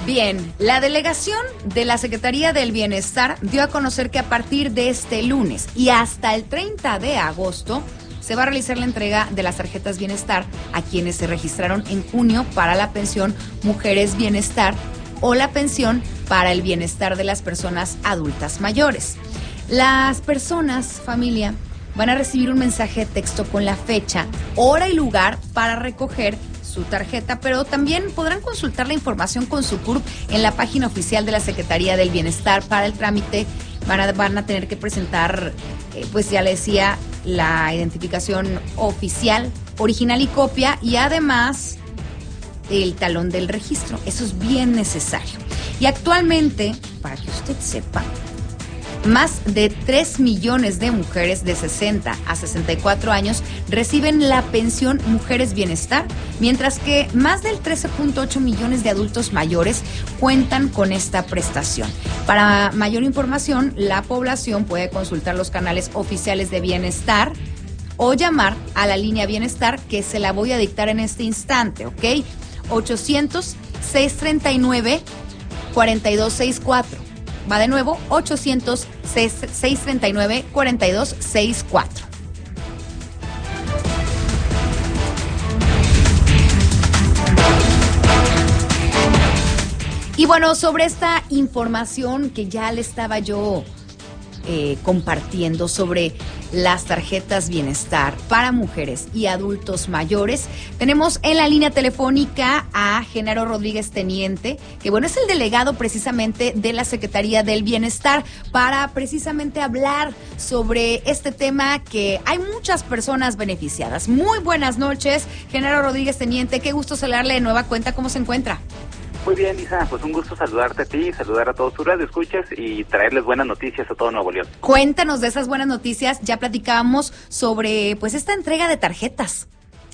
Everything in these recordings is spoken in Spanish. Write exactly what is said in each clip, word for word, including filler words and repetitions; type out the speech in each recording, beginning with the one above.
Bien, la delegación de la Secretaría del Bienestar dio a conocer que a partir de este lunes y hasta el treinta de agosto se va a realizar la entrega de las tarjetas Bienestar a quienes se registraron en junio para la pensión Mujeres Bienestar o la pensión para el bienestar de las personas adultas mayores. Las personas, familia, van a recibir un mensaje de texto con la fecha, hora y lugar para recoger su tarjeta, pero también podrán consultar la información con su C U R P en la página oficial de la Secretaría del Bienestar. Para el trámite van a, van a tener que presentar, eh, pues ya le decía, la identificación oficial, original y copia, y además el talón del registro. Eso es bien necesario. Y actualmente, para que usted sepa, más de tres millones de mujeres de sesenta a sesenta y cuatro años reciben la pensión Mujeres Bienestar, mientras que más del trece punto ocho millones de adultos mayores cuentan con esta prestación. Para mayor información, la población puede consultar los canales oficiales de Bienestar o llamar a la línea Bienestar, que se la voy a dictar en este instante, ¿ok? ochocientos, seiscientos treinta y nueve, cuarenta y dos sesenta y cuatro. Va de nuevo, ochocientos, seiscientos treinta y nueve, cuarenta y dos sesenta y cuatro. Y bueno, sobre esta información que ya le estaba yo eh, compartiendo sobre las tarjetas Bienestar para mujeres y adultos mayores, tenemos en la línea telefónica a Genaro Rodríguez Teniente, que bueno, es el delegado precisamente de la Secretaría del Bienestar, para precisamente hablar sobre este tema, que hay muchas personas beneficiadas. Muy buenas noches, Genaro Rodríguez Teniente, qué gusto saludarle de nueva cuenta, ¿cómo se encuentra? Muy bien, Lisa, pues un gusto saludarte a ti, saludar a todos tus radioescuchas y traerles buenas noticias a todo Nuevo León. Cuéntanos de esas buenas noticias. Ya platicábamos sobre pues esta entrega de tarjetas.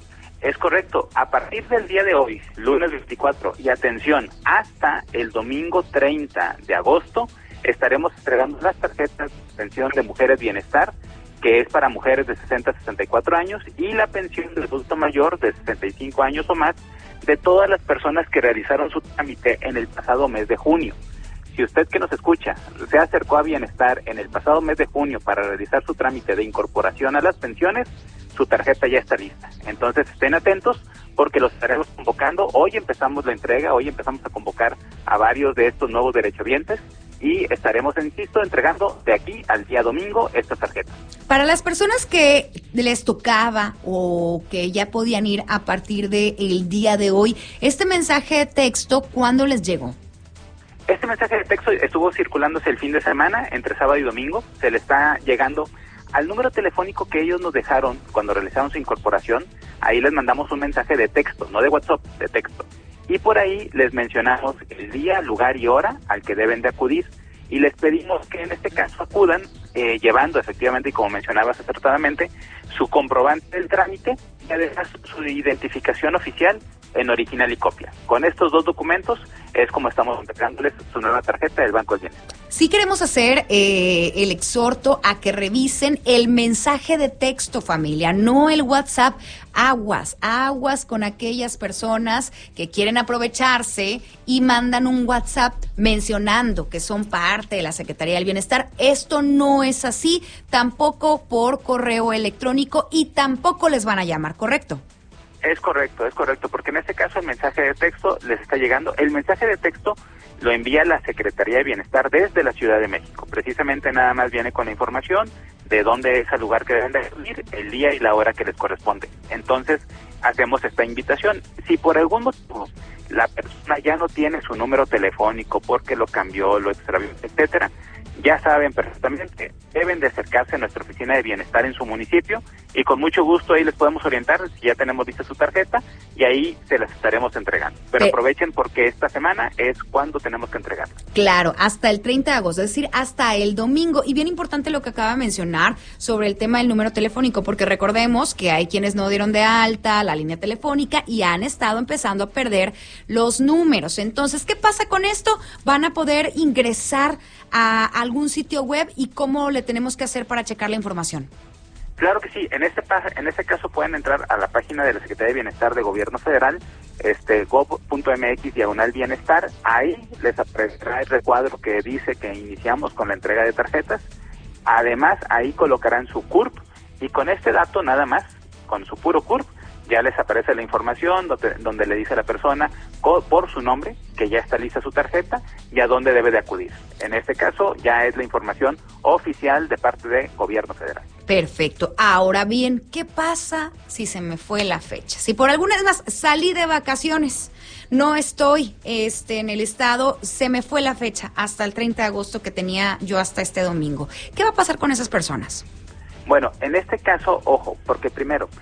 Es correcto, a partir del día de hoy, lunes veinticuatro, y atención, hasta el domingo treinta de agosto, estaremos entregando las tarjetas de pensión de Mujeres Bienestar, que es para mujeres de sesenta a sesenta y cuatro años, y la pensión del adulto mayor de sesenta y cinco años o más, de todas las personas que realizaron su trámite en el pasado mes de junio. Si usted que nos escucha se acercó a Bienestar en el pasado mes de junio para realizar su trámite de incorporación a las pensiones, su tarjeta ya está lista. Entonces estén atentos porque los estaremos convocando. Hoy empezamos la entrega, hoy empezamos a convocar a varios de estos nuevos derechohabientes y estaremos, insisto, entregando de aquí al día domingo estas tarjetas. Para las personas que les tocaba o que ya podían ir a partir del día de hoy, este mensaje de texto, ¿cuándo les llegó? Este mensaje de texto estuvo circulándose el fin de semana, entre sábado y domingo. Se le está llegando al número telefónico que ellos nos dejaron cuando realizaron su incorporación. Ahí les mandamos un mensaje de texto, no de WhatsApp, de texto. Y por ahí les mencionamos el día, lugar y hora al que deben de acudir. Y les pedimos que en este caso acudan eh, llevando efectivamente, y como mencionabas acertadamente, su comprobante del trámite y además su identificación oficial en original y copia. Con estos dos documentos es como estamos entregándoles su nueva tarjeta del Banco del Bienestar. Sí queremos hacer eh, el exhorto a que revisen el mensaje de texto, familia, no el WhatsApp. Aguas, aguas con aquellas personas que quieren aprovecharse y mandan un WhatsApp mencionando que son parte de la Secretaría del Bienestar. Esto no es así, tampoco por correo electrónico, y tampoco les van a llamar, ¿correcto? Es correcto, es correcto, porque en este caso el mensaje de texto les está llegando. El mensaje de texto lo envía la Secretaría de Bienestar desde la Ciudad de México. Precisamente nada más viene con la información de dónde es el lugar que deben de ir, el día y la hora que les corresponde. Entonces, hacemos esta invitación. Si por algún motivo la persona ya no tiene su número telefónico porque lo cambió, lo extravió, etcétera, ya saben perfectamente, deben de acercarse a nuestra oficina de bienestar en su municipio y con mucho gusto ahí les podemos orientar si ya tenemos lista su tarjeta y ahí se las estaremos entregando. Pero eh, aprovechen porque esta semana es cuando tenemos que entregarlas. Claro, hasta el treinta de agosto, es decir, hasta el domingo. Y bien importante lo que acaba de mencionar sobre el tema del número telefónico, porque recordemos que hay quienes no dieron de alta la línea telefónica y han estado empezando a perder los números. Entonces, ¿qué pasa con esto? Van a poder ingresar a algún sitio web, y cómo le tenemos que hacer para checar la información. Claro que sí, en este pa- en este caso pueden entrar a la página de la Secretaría de Bienestar de Gobierno Federal, este gov punto mx diagonal bienestar, ahí les aparecerá el recuadro que dice que iniciamos con la entrega de tarjetas. Además, ahí colocarán su C U R P y con este dato nada más, con su puro C U R P, ya les aparece la información donde, donde le dice a la persona co- por su nombre que ya está lista su tarjeta y a dónde debe de acudir. En este caso ya es la información oficial de parte de Gobierno Federal. Perfecto. Ahora bien, ¿qué pasa si se me fue la fecha? Si por alguna vez más salí de vacaciones, no estoy este, en el estado, se me fue la fecha hasta el treinta de agosto que tenía yo hasta este domingo. ¿Qué va a pasar con esas personas? Bueno, en este caso, ojo, porque primero,